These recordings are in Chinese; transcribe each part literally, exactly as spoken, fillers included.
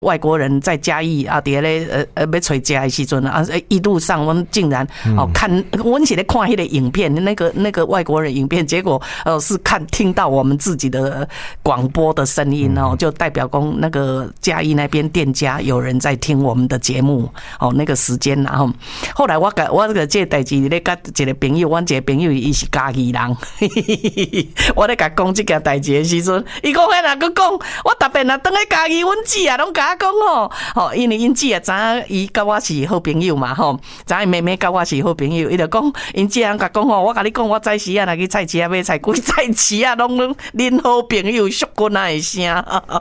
外国人在嘉义啊，伫咧呃呃要找家的时阵啊，一路上我们竟然哦看，我们是咧看迄个影片，那个那个外国人影片，结果呃是看听到我们自己的广播的声音哦，就代表讲那个嘉义那边店家有人在听我们的节目哦，那个时间然后后来我甲我这个这代志咧甲一个朋友，阮一个朋友伊是嘉义人，我咧甲讲这件代志的时阵，伊讲迄若个讲，我特别若倒去嘉义，阮姊啊拢甲我讲吼，吼，因为因姊啊知影伊甲我是好朋友嘛吼，知影妹妹甲我是好朋友，伊就讲因姊啊甲讲吼，我甲你讲，我早时啊若去菜市啊买菜，规菜市啊拢恁好朋友淑君啊的声。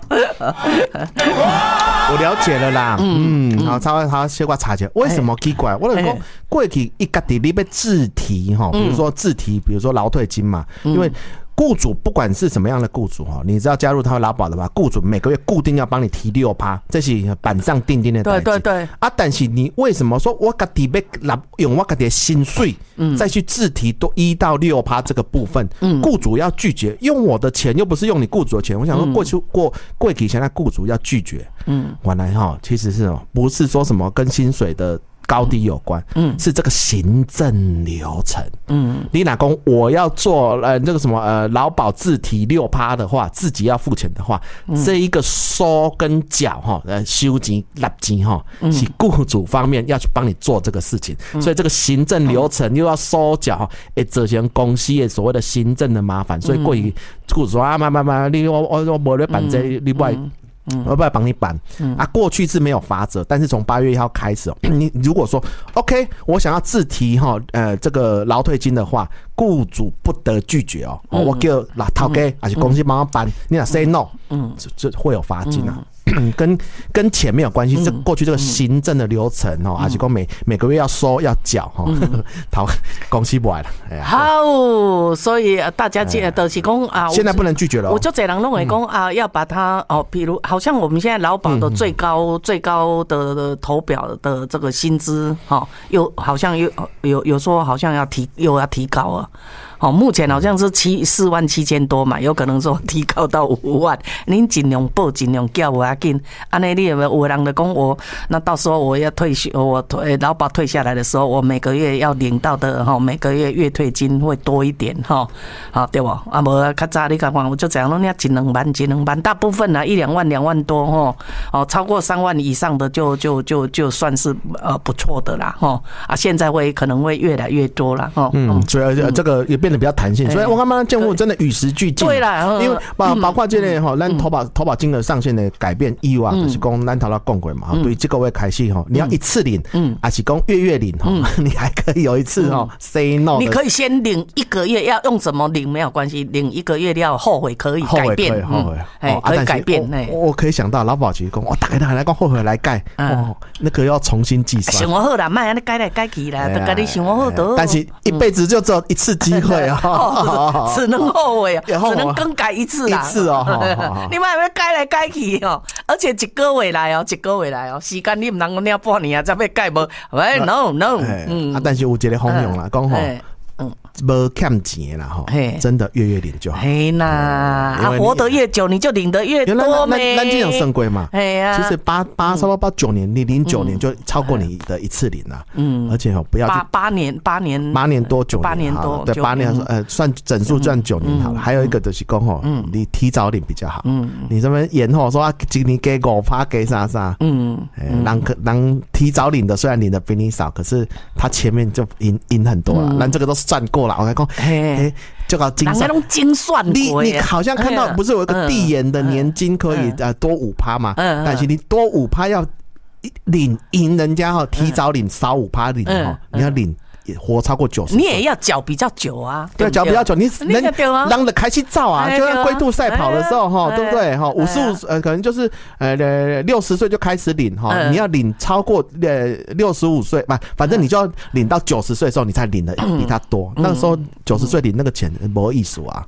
我了解了啦，嗯，好，稍微好，先我查一下，为什么奇怪？我就讲过去一家己你要自提哈，比如说自提，比如说劳退金嘛，因为雇主不管是什么样的雇主哈，你只要加入他劳保的话，雇主每个月固定要帮你提六趴，这是板上钉钉的代志。对对对。啊，但是你为什么说我家己要用我家己的薪水，再去自提多一到六趴这个部分，雇主要拒绝，用我的钱又不是用你雇主的钱。我想说过去过过去现在雇主要拒绝，嗯，原来哈其实是不是说什么跟薪水的高低有关，嗯，是这个行政流程，嗯，你哪公我要做呃这个什么呃劳保自提六趴的话，自己要付钱的话，嗯、这一个收跟缴哈，呃收钱纳钱哈，是雇主方面要去帮你做这个事情，嗯、所以这个行政流程又要收缴，哎，这些公司的所谓的行政的麻烦，所以过于雇主说啊，慢慢慢，你我我我没得办这另外。我不要帮你办啊！过去是没有罚则，但是从八月一号开始，你如果说 OK， 我想要自提哈，呃，这个劳退金的话，雇主不得拒绝哦。我叫老头家还是公司帮我办，你若 say no， 嗯，这会有罚金啊。跟跟钱没有关系，这过去这个行政的流程哦，还是讲每每个月要收要缴哈，讨公司不来了。 好，所以大家记得是讲啊， 现在不能拒绝了。 我就这人认为讲啊，要把它哦，比如好像我们现在劳保的最高最高的投表的这个薪资哈，又好像又有有说好像要提又要提高啊。哦，目前好像是七四万七千多嘛，有可能说提高到五万。您尽量报，尽量叫我要紧。安内你有没有有人就讲我，那到时候我要退休，我退劳保退下来的时候，我每个月要领到的哈，每个月月退金会多一点哈，好对不？啊，无较早你看看，我就这样弄，你一两万，一两万，大部分呢一两万、两万多哈，哦，超过三万以上的就就就就算是呃不错的啦哈。啊，现在会可能会越来越多啦哈。 嗯，所以这个也变。比较弹性，所以我刚刚建议真的与时俱进。 对啦， 因为包包括这类哈，咱投保投保金额上限的改变以外，就是讲咱头到讲过嘛，对这个月开始哈，你要一次领，嗯，还是讲月月领哈，你还可以有一次哈 say no。 你可以先领一个月，要用什么领没有关系，领一个月要后悔可以改变， 后悔哎可以改变哎。 我可以想到劳保局讲，我打开他来讲后悔来改，哦，那个要重新计算。 想我好啦，卖安尼改来改去啦，都跟你想我好多。 但是一辈子就只有一次机会。 哦，只能后悔，只能更改一次啦。 一次哦， 你们还要改来改去哦，而且一个月来哦，一个月来哦，时间你唔能够领半年啊，才要改无？喂 ，no no， 嗯，啊，但是有一个方向啦，讲吼。嗯，无欠钱啦哈，真的月月领就好。 嘿呐，啊，活得越久，你就领得越多咩？ 咱这种升规嘛，哎呀，其实八八差不多八九年，你领九年就超过你的一次领了。嗯，而且哦，不要八八年，八年， 八年多九年， 八年多， 对，八年呃，算整数赚九年好了。还有一个就是讲吼，你提早领比较好。嗯，你这边延后说啊，今年给五趴给啥啥？嗯，人可人提早领的虽然领的比你少，可是他前面就赢赢很多了。咱这个都是算过了，我跟你讲，嘿，就搞精算， 人精算过。 你你好像看到不是有一个递延的年金可以呃多五趴嘛？但是你多五趴要领赢人家哈，提早领少五趴领哈，你要领。活超过九十， 你也要缴比较久啊。 对，缴比较久，你人让的开心照啊，就像龟兔赛跑的时候哈，对不对？哈，五十五呃，可能就是呃六十岁就开始领哈，你要领超过呃六十五岁，不，反正你就要领到九十岁的时候，你才领的比他多。那个时候九十岁领那个钱没意思啊。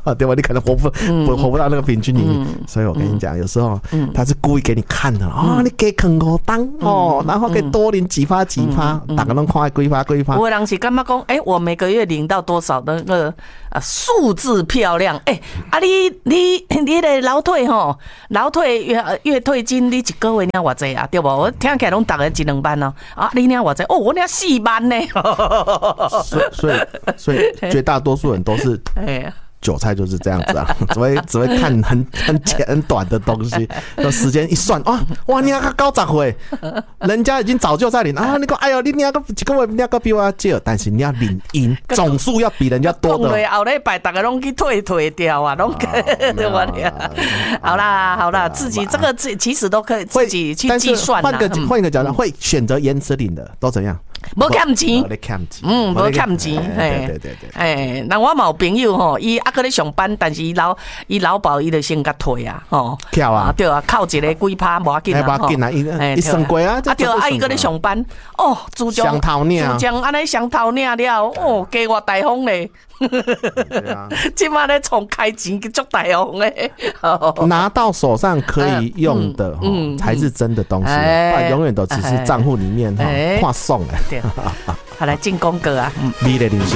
对吧？你可能活不活活不到那个平均里面，所以我跟你讲，有时候他是故意给你看的哦，你给啃口当哦，然后给多领几发几发，大家都看几发几发。 有人是干嘛讲？哎，我每个月领到多少那个啊数字漂亮？哎，啊你你你的劳退吼，劳退月月退金，你一个月领偌济啊？对不？我听起来拢大概一两万哦，啊你领偌济？哦，我领四万呢。 所以所以所以绝大多数人都是。韭菜就是这样子啊，只会只会看很很简很短的东西，那时间一算，哇哇，你那个高十岁，人家已经早就在领啊！你讲，哎呦，你那个一个月你那个比我少，但是你要领银总数要比人家多的。 后礼拜大家拢去退退掉啊，拢对吧？好啦好啦，自己这个自其实都可以自己去计算。 换个换一个角度，会选择延迟领的都怎样？ 无欠钱， 嗯， 无欠钱， 对对对对， 哎，那我嘛有朋友吼，伊啊搁咧上班，但是伊劳伊劳保伊就先甲退啊，吼， 跳啊， 对啊，扣一个几趴无要紧啊， 无要紧啊，伊伊算过啊， 啊对啊，伊搁咧上班，哦，自从自从安尼上头领了，哦，加我大方咧。即马咧从开钱去做大方诶， 拿到手上可以用的，嗯，才是真的东西，不然永远都只是账户里面哈画送诶。 好来进功歌啊， 美的人生。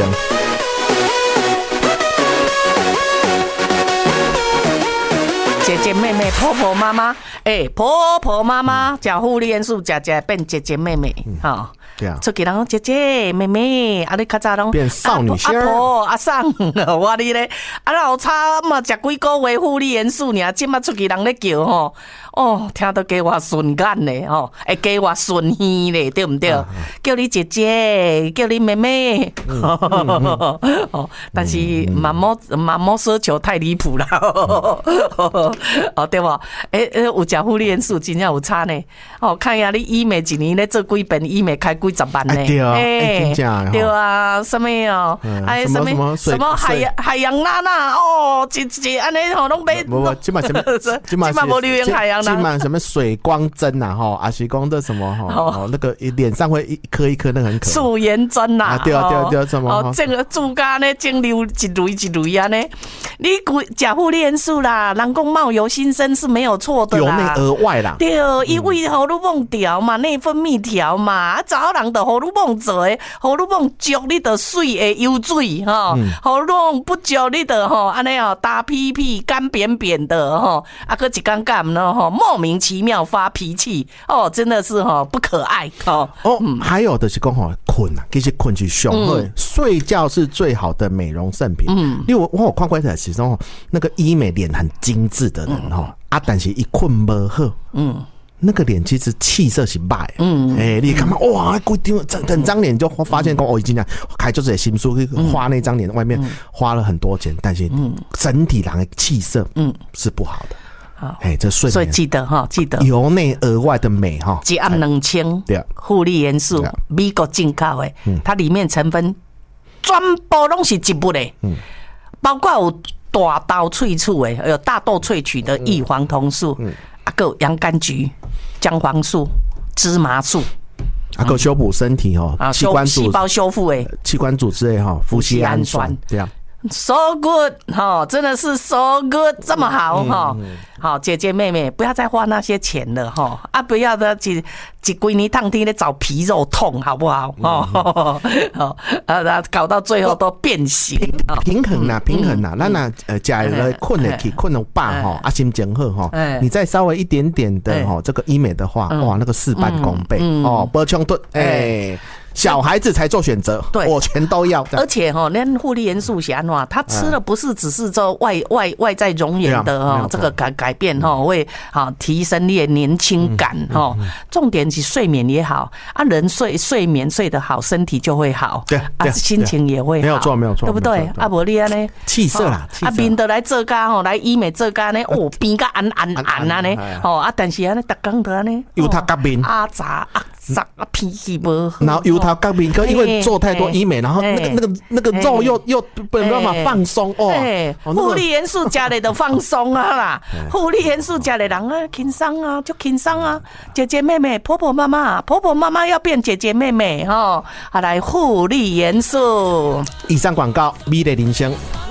姐姐妹妹婆婆妈妈，哎、欸，婆婆妈妈叫护理元素，姐姐变姐姐妹妹，哈、嗯。 对啊， 出去人讲姐姐妹妹，啊你较早拢变少女仙阿婆阿桑，我你咧，啊老差嘛食几个月护理元素尔，即马出去人咧叫吼，哦，听到加我顺眼咧吼，会加我顺耳咧，对唔对？啊、叫你姐姐，叫你妹妹，嗯嗯嗯、哦，但是妈妈妈妈奢求太离谱了，哦对吧？诶、欸、诶，有食护理元素真正有差呢，哦，看呀你医美一年咧做几遍医美开。几十万呢？ 对啊，哎， 对啊，什么哦？哎，什么什么海洋海洋娜娜哦，一一安尼吼拢买。 不不，今嘛什么？今嘛无流行海洋娜。 今嘛什么水光针呐？哈，还是讲的什么哈？哦，那个脸上会一颗一颗，那个很可。 素颜针呐？ 对啊对啊对啊，什么？ 哦，这个注甲呢，蒸流一蕊一蕊啊呢。你假护理元素啦，人讲貌由心生是没有错的啦。 由内而外啦。 对，因为荷尔蒙调嘛，内分泌调嘛，早。人的荷尔蒙做诶，荷尔蒙足你的水会油水哈，荷尔蒙不足你的吼，安尼哦打屁屁干扁扁的哈，啊个一干干呢哈，莫名其妙发脾气哦，真的是哈不可爱哦。 哦，还有的是讲吼困啊，其实困是上好，睡觉是最好的美容圣品。嗯，因为我我有看过的其中那个医美脸很精致的人哈，啊，但是一困不好，嗯。那个脸其实气色是败，嗯，哎、欸，你看嘛，哇，规张整整张脸就发现讲，哦，已经啊，开就是心书花那张脸，外面花了很多钱，但是整体人的气色，嗯，是不好的。好，哎，这睡眠， 所以记得哈，记得由内而外的美哈， 一暗两千，对，护理元素，美国进口的，它里面成分全部拢是植物的，嗯，包括有大豆萃取的，有大豆萃取的异黄酮素，嗯。啊，有洋甘菊、姜黄素、芝麻素， 啊，有修补身体吼，器官细胞修复诶， 器官组织诶吼，脯酰氨酸这样。 So good 哈，真的是 so good， 这么好哈。好，姐姐妹妹不要再花那些钱了哈，啊，不要的几几规年烫天的找皮肉痛，好不好？哦，好，啊，搞到最后都变形。 平衡啦，平衡啦，咱那呃，假如困得起，困得饱哈，啊，心情好哈，你再稍微一点点的哈，这个医美的话，哇，那个事半功倍哦，不冲突哎。小孩子才做选择，对，我全都要。 而且哈，连护理元素是安怎，他吃的不是只是这外外外在容颜的哈，这个改改变哈，会好提升你的年轻感哈。重点是睡眠也好啊，人睡睡眠睡得好，身体就会好，对啊，心情也会好， 没有错没有错， 对不对？啊，无你安尼气色啦， 啊，面得来做家吼，来医美做家呢，哦，变甲暗暗暗啊呢，吼啊，但是安尼逐工都安尼， 有他革面啊杂啊杂啊脾气不好， 然后有他革面，可因为做太多医美，然后那个那个那个肉又又没办法放松哦。 护理元素加的都放松啊啦，护理元素加的人啊轻松啊，就轻松啊。姐姐妹妹、婆婆妈妈、婆婆妈妈要变姐姐妹妹哈，啊来护理元素。 以上广告，美丽人生。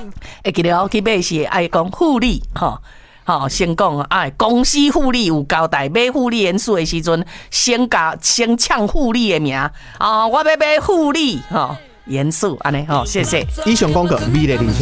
会记得去买是爱讲护理吼。好、哦，先讲哎，公司护理有交代，买护理元素的时阵，先甲先抢护理的名啊、哦，我要买护理哈元素，安尼吼，谢谢。 以上广告美丽人生。